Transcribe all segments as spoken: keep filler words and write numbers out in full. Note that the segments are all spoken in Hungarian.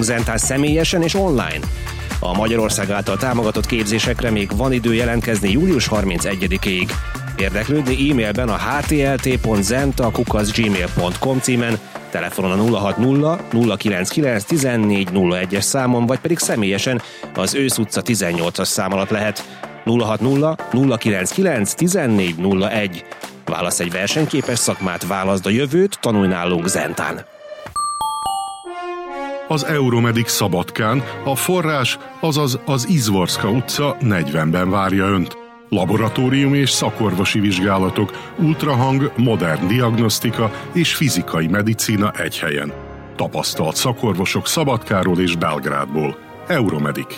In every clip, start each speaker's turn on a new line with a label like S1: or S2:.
S1: Zentán személyesen és online. A Magyarország által támogatott képzésekre még van idő jelentkezni július harmincegyedikéig. Érdeklődni e-mailben a h t l t pont zenta kukac gmail pont com címen, telefonon a nulla hat nulla nulla kilenc kilenc tizennégy nulla egyes számon, vagy pedig személyesen az Ősz utca tizennyolcas szám alatt lehet. nulla hat nulla nulla kilenc kilenc tizennégy nulla egy. Válasz egy versenyképes szakmát, válaszd a jövőt, tanulj nálunk Zentán.
S2: Az Euromedic Szabadkán a forrás, azaz az Izvorska utca negyvenben várja Önt. Laboratórium és szakorvosi vizsgálatok, ultrahang, modern diagnosztika és fizikai medicína egy helyen. Tapasztalt szakorvosok Szabadkáról és Belgrádból. Euromedic.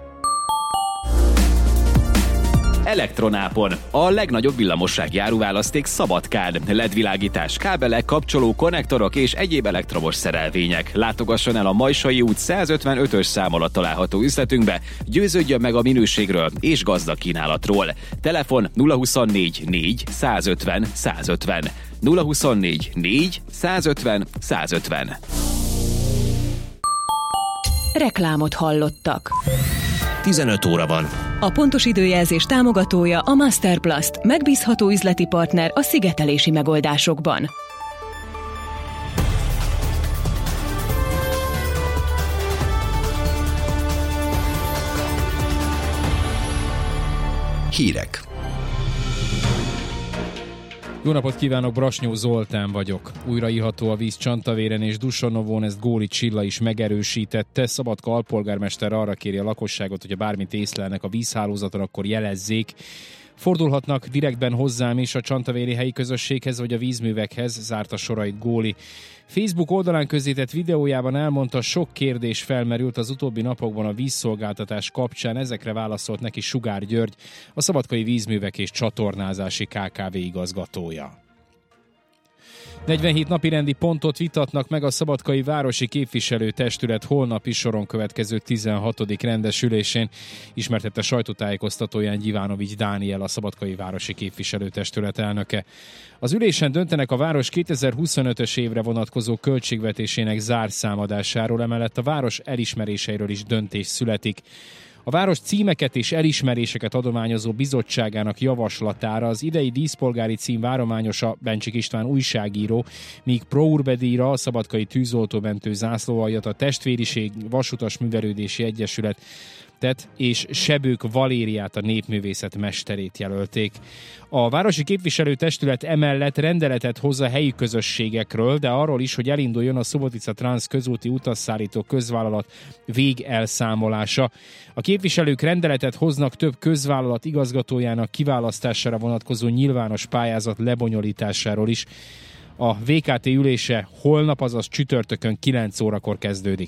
S3: Elektronápon. A legnagyobb villamosságjáru választék Szabadkán. el é dé-világítás, kábelek, kapcsoló, konnektorok és egyéb elektromos szerelvények. Látogasson el a Majsai út százötvenötös szám alatt található üzletünkbe, győződjön meg a minőségről és gazdag kínálatról. Telefon nulla huszonnégy négy százötven százötven. nulla huszonnégy négy százötven százötven.
S4: Reklámot hallottak.
S1: tizenöt óra van.
S4: A pontos időjelzés támogatója a Masterplast, megbízható üzleti partner a szigetelési megoldásokban.
S5: Hírek.
S6: Jó napot kívánok, Brasnyó Zoltán vagyok. Újra iható a víz Csantavéren és Dusanovón, ezt Góli Csilla is megerősítette. Szabadka alpolgármester arra kéri a lakosságot, hogyha bármit észlelnek a vízhálózaton, akkor jelezzék. Fordulhatnak direktben hozzám is a csantavéri helyi közösséghez vagy a vízművekhez, zárta sorait Góli. Facebook oldalán közzétett videójában elmondta, sok kérdés felmerült az utóbbi napokban a vízszolgáltatás kapcsán, ezekre válaszolt neki Sugár György, a Szabadkai Vízművek és Csatornázási ká ká vé igazgatója. negyvenhét napirendi pontot vitatnak meg a Szabadkai Városi Képviselőtestület holnapi soron következő tizenhatodik rendesülésén, ismertette sajtótájékoztatóján Gyivanovics Dániel, a Szabadkai Városi Képviselőtestület elnöke. Az ülésen döntenek a város kétezer-huszonötös évre vonatkozó költségvetésének zárszámadásáról, emellett a város elismeréseiről is döntés születik. A város címeket és elismeréseket adományozó bizottságának javaslatára az idei díszpolgári cím várományosa Bencsik István újságíró, míg Pro Urbe díjra a Szabadkai Tűzoltómentő zászlóaljat a Testvériség Vasutas Művelődési Egyesület és Sebők Valériát, a népművészet mesterét jelölték. A Városi Képviselőtestület emellett rendeletet hoz a helyi közösségekről, de arról is, hogy elinduljon a Subotica Transz közúti utasszállító közvállalat végelszámolása. A képviselők rendeletet hoznak több közvállalat igazgatójának kiválasztására vonatkozó nyilvános pályázat lebonyolításáról is. A vé ká té ülése holnap, azaz csütörtökön kilenc órakor kezdődik.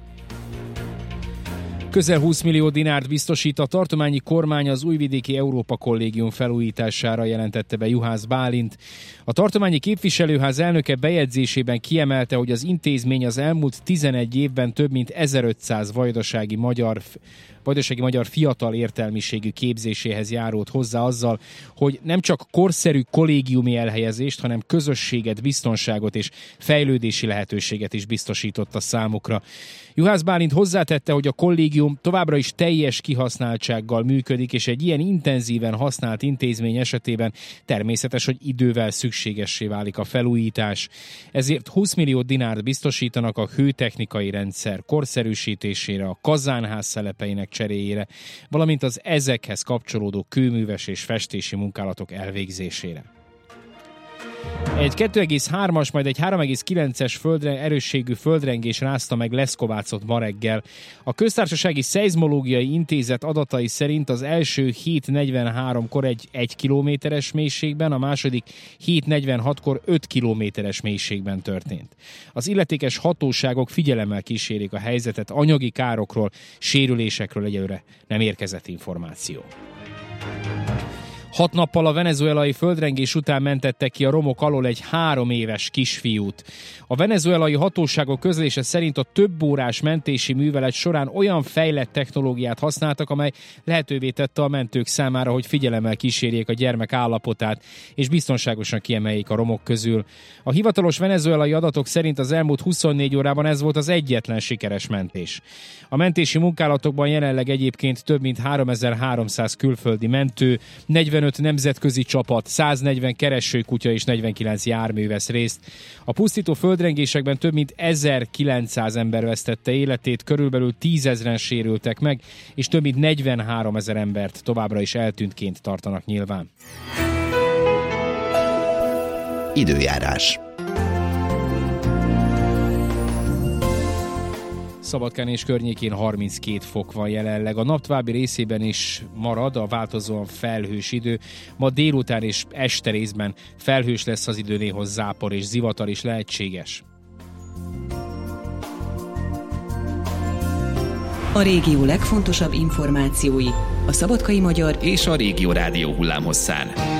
S6: Közel húsz millió dinárt biztosít a tartományi kormány az Újvidéki Európa Kollégium felújítására, jelentette be Juhász Bálint. A tartományi képviselőház elnöke bejegyzésében kiemelte, hogy az intézmény az elmúlt tizenegy évben több mint ezerötszáz vajdasági magyar vajdasági magyar fiatal értelmiségű képzéséhez járult hozzá azzal, hogy nem csak korszerű kollégiumi elhelyezést, hanem közösséget, biztonságot és fejlődési lehetőséget is biztosított a számukra. Juhász Bálint hozzátette, hogy a kollégium továbbra is teljes kihasználtsággal működik, és egy ilyen intenzíven használt intézmény esetében természetes, hogy idővel szükségessé válik a felújítás. Ezért húsz millió dinárt biztosítanak a hőtechnikai rendszer korszerűsítésére, a kazánház szelepeinek cseréjére, valamint az ezekhez kapcsolódó kőműves és festési munkálatok elvégzésére. Egy kettő egész hármas, majd egy három egész kilences földre, erősségű földrengés rázta meg Leszkovácot ma reggel. A Köztársasági Szeizmológiai Intézet adatai szerint az első hét negyvenháromkor egy egy kilométeres mélységben, a második hét negyvenhatkor öt kilométeres mélységben történt. Az illetékes hatóságok figyelemmel kísérik a helyzetet, anyagi károkról, sérülésekről egyelőre nem érkezett információ. Hat nappal a venezuelai földrengés után mentettek ki a romok alól egy három éves kisfiút. A venezuelai hatóságok közlése szerint a több órás mentési művelet során olyan fejlett technológiát használtak, amely lehetővé tette a mentők számára, hogy figyelemmel kísérjék a gyermek állapotát, és biztonságosan kiemeljék a romok közül. A hivatalos venezuelai adatok szerint az elmúlt huszonnégy órában ez volt az egyetlen sikeres mentés. A mentési munkálatokban jelenleg egyébként több mint háromezer-háromszáz külföldi mentő, negyvenöt nemzetközi csapat, száznegyven keresőkutya és negyvenkilenc jármű vesz részt. A pusztító földrengésekben több mint ezerkilencszáz ember vesztette életét, körülbelül tízezren sérültek meg, és több mint negyvenháromezer embert továbbra is eltűntként tartanak nyilván.
S5: Időjárás.
S6: Szabadkán és környékén harminckét fok van jelenleg. A nap további részében is marad a változóan felhős idő. Ma délután és este részben felhős lesz az idő, néhoz zápor és zivatar is lehetséges.
S4: A régió legfontosabb információi a Szabadkai Magyar
S3: és a Régió Rádió hullámhosszán.